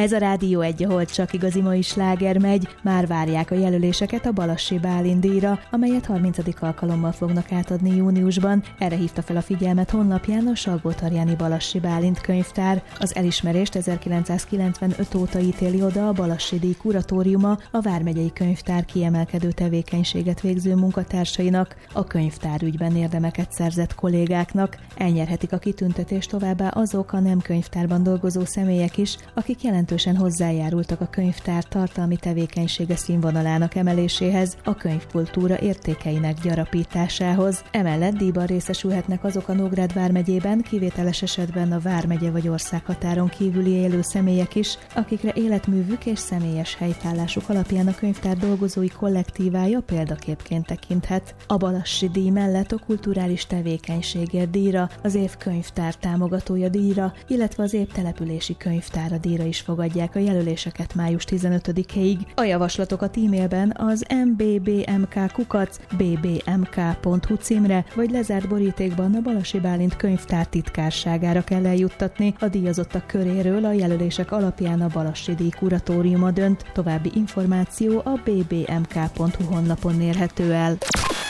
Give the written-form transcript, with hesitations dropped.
Ez a Rádió 1, ahol csak igazi mai sláger megy. Már várják a jelöléseket a Balassi Bálint díjra, amelyet 30. alkalommal fognak átadni júniusban. Erre hívta fel a figyelmet honlapján a Salgótarjáni Balassi Bálint könyvtár. Az elismerést 1995 óta ítéli oda a Balassi díj kuratóriuma a vármegyei könyvtár kiemelkedő tevékenységet végző munkatársainak, a könyvtárügyben érdemeket szerzett kollégáknak. Elnyerhetik a kitüntetést továbbá azok a nem könyvtárban dolgozó személyek is, akik jelentősen hozzájárultak a könyvtár tartalmi tevékenysége színvonalának emeléséhez, a könyvkultúra értékeinek gyarapításához. Emellett díjban részesülhetnek azok a Nógrád vármegyében, kivételes esetben a vármegye vagy országhatáron kívüli élő személyek is, akikre életművük és személyes helytállásuk alapján a könyvtár dolgozói kollektívája példaképként tekinthet. A Balassi díj mellett a kulturális tevékenységért díjra, az év könyvtár támogatója díjra, illetve az év települési könyvtára díjra is fogadják a jelöléseket május 15-ig. A javaslatokat e-mailben az mbbmk@bbmk.hu címre vagy lezárt borítékban a Balassi Bálint könyvtár titkárságára kell eljuttatni. A díjazottak köréről a jelölések alapján a Balassi díj kuratóriuma dönt. További információ a bbmk.hu honlapon érhető el.